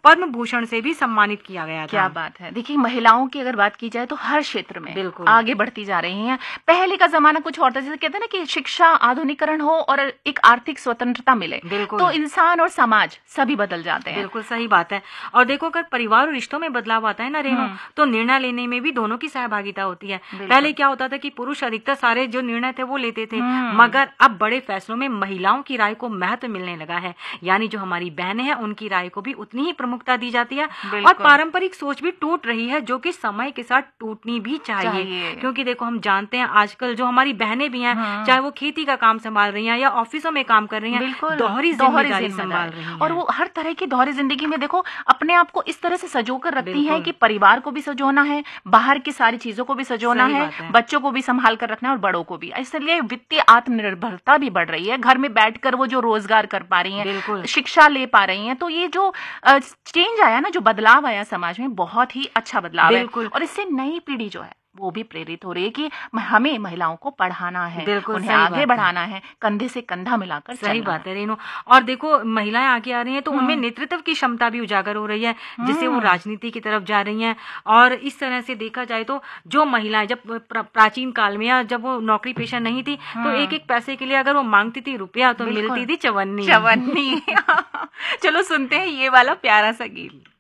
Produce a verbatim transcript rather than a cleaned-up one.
पद्म भूषण से भी सम्मानित किया गया था। क्या बात है। देखिए, महिलाओं की अगर बात की जाए तो हर क्षेत्र में बिल्कुल आगे बढ़ती जा रही हैं। पहले का जमाना कुछ और था, जैसे कहते हैं ना कि शिक्षा आधुनिकरण हो और एक आर्थिक स्वतंत्रता मिले तो इंसान और समाज सभी बदल जाते हैं। बिल्कुल सही बात है। और देखो, अगर परिवार और रिश्तों में बदलाव आता है ना रेणु, तो निर्णय लेने में भी दोनों की सहभागिता होती है। पहले क्या होता था कि पुरुष अधिकतर सारे जो निर्णय थे वो लेते थे, मगर अब बड़े फैसलों में महिलाओं की राय को महत्व मिलने लगा है। यानी जो हमारी बहनें हैं उनकी राय को भी उतनी ही प्रमुखता दी जाती है। और पारंपरिक सोच भी टूट रही है, जो कि समय के साथ टूटनी भी चाहिए, चाहिए। क्योंकि देखो, हम जानते हैं आजकल जो हमारी बहनें भी हैं, हाँ। चाहे वो खेती का काम संभाल रही हैं या ऑफिसों में काम कर रही हैं, दोहरी जिम्मेदारी संभाल रही हैं। और वो हर तरह की दोहरी जिंदगी में देखो अपने आप को इस तरह से सजोकर रखती हैं कि परिवार को भी सजोना है, बाहर की सारी चीजों को भी सजोना है, है, बच्चों को भी संभाल कर रखना है और बड़ों को भी। इसलिए वित्तीय आत्मनिर्भरता भी बढ़ रही है। घर में बैठकर वो जो रोजगार कर पा रही हैं, शिक्षा ले पा रही हैं, तो ये जो चेंज आया ना, जो बदलाव आया समाज में, बहुत ही अच्छा बदलाव है। और इससे नई पीढ़ी जो है वो भी प्रेरित हो रही है कि हमें महिलाओं को पढ़ाना है, उन्हें आगे बढ़ाना है, कंधे से कंधा मिलाकर। सही बात है रेणु। और देखो, महिलाएं आगे आ रही हैं तो उनमें नेतृत्व की क्षमता भी उजागर हो रही है, जिससे वो राजनीति की तरफ जा रही हैं। और इस तरह से देखा जाए तो जो महिलाएं जब प्राचीन काल में या जब वो नौकरी पेशा नहीं थी तो एक एक पैसे के लिए अगर वो मांगती थी रुपया तो मिलती थी चवन्नी। चवन्नी। चलो सुनते हैं ये वाला प्यारा सा गीत।